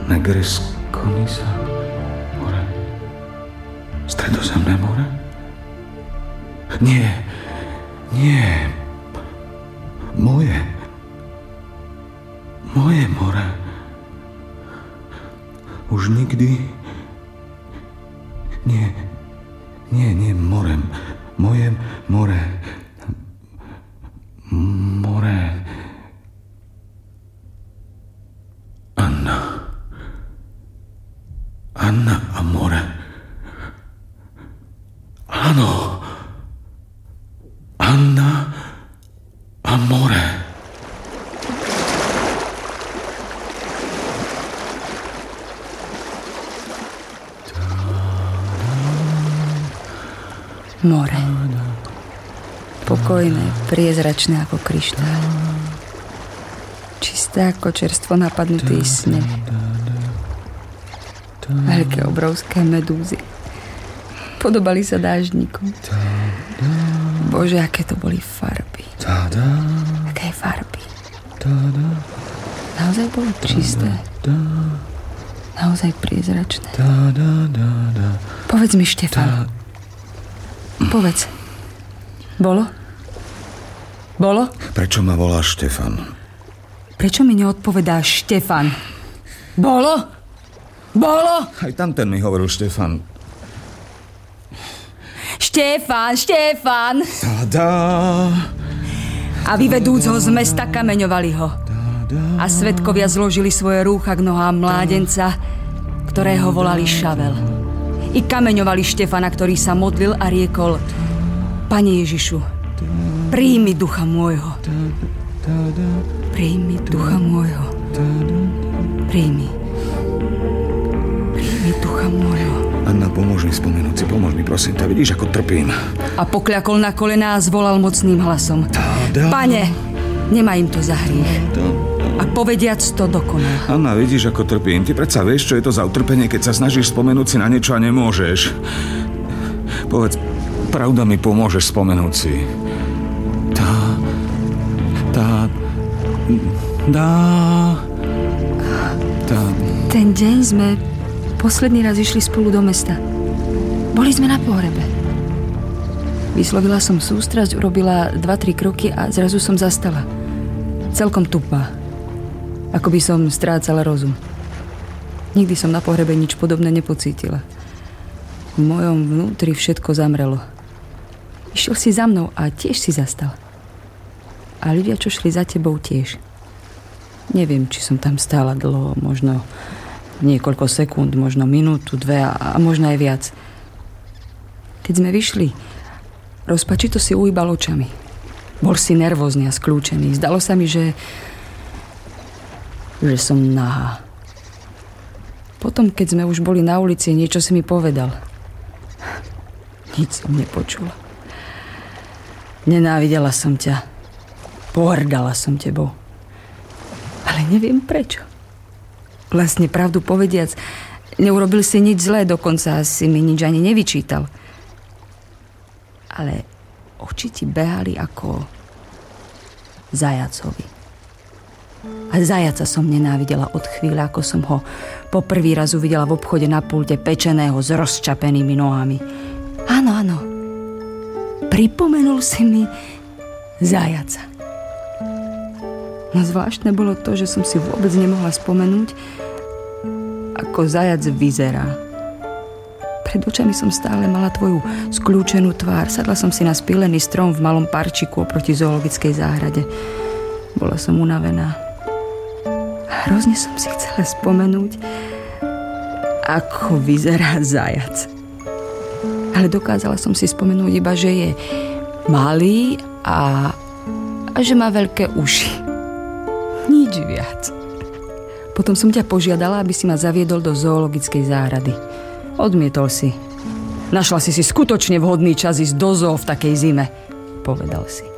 Negreskonisa more. Stredozemné more? Nie. Moje more. Už nikdy. Nie, more. Moje more. More. Anna a more. Áno. Anna a more. More. Pokojné, priezračné ako kryštál. Čisté ako čerstvo napadnutý sneh. Veľké, obrovské medúzy. Podobali sa dáždnikom. Bože, aké to boli farby. Aké farby. Naozaj bolo čisté. Naozaj priezračné. Povedz mi, Štefan. Povedz. Bolo? Prečo ma voláš Štefan? Prečo mi neodpovedáš Štefan? Bolo? Aj tamten mi hovoril Štefan. Štefan! A vyvedúc ho z mesta, kameňovali ho. A svedkovia zložili svoje rúcha k nohám mládenca, ktorého volali Šavel. I kameňovali Štefana, ktorý sa modlil a riekol: Pane Ježišu, príjmi ducha môjho. Príjmi ducha môjho. Príjmi ducha môjho. Anna, pomôž mi spomenúť si, pomôž mi, prosím ťa, vidíš, ako trpím. A pokľakol na kolená a zvolal mocným hlasom: Pane, nemá im to za hriech. A povediac to dokonal. Anna, vidíš, ako trpím. Ty predsa vieš, čo je to za utrpenie, keď sa snažíš spomenúť si na niečo a nemôžeš. Povedz, pravda mi pomôžeš spomenúť si. Ten deň sme posledný raz išli spolu do mesta. Boli sme na pohrebe. Vyslovila som sústrasť, urobila 2-3 kroky a zrazu som zastala. Celkom tupá. Ako by som strácala rozum. Nikdy som na pohrebe nič podobné nepocítila. V mojom vnútri všetko zamrelo. Išiel si za mnou a tiež si zastal. A ľudia, čo šli za tebou, tiež. Neviem, či som tam stála dlho, možno niekoľko sekúnd, možno minútu, 2 a možno aj viac. Keď sme vyšli, rozpačito si uhýbal očami. Bol si nervózny a skľúčený. Zdalo sa mi, že som nahá. Potom, keď sme už boli na ulici, niečo si mi povedal. Nič som nepočula. Nenávidela som ťa. Pohrdala som tebou. Ale neviem prečo. Vlastne pravdu povediac, neurobil si nič zlé, dokonca si mi nič ani nevyčítal. Ale oči ti behali ako zajacovi. A zajaca som nenávidela od chvíle, ako som ho po prvý raz uvidela v obchode na pulte pečeného s rozčapenými nohami. Áno. Pripomenul si mi zajaca. No zvláštne bolo to, že som si vôbec nemohla spomenúť, ako zajac vyzerá. Pred očami som stále mala tvoju skľúčenú tvár. Sadla som si na spílený strom v malom parčiku oproti zoologickej záhrade. Bola som unavená. Hrozne som si chcela spomenúť, ako vyzerá zajac. Ale dokázala som si spomenúť iba, že je malý a že má veľké uši. Nič viac. Potom som ťa požiadala, aby si ma zaviedol do zoologickej záhrady. Odmietol si. Našla si skutočne vhodný čas ísť do zoo v takej zime, povedal si.